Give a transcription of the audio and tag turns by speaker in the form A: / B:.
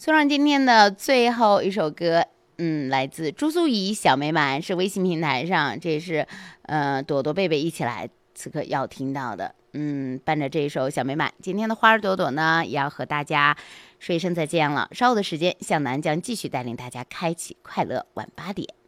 A: 送上今天的最后一首歌，来自朱苏怡《小美满》，是微信平台上，这是朵朵贝贝一起来此刻要听到的。伴着这一首《小美满》，今天的花儿朵朵呢也要和大家说一声再见了。稍后的时间，向南将继续带领大家开启快乐晚8点。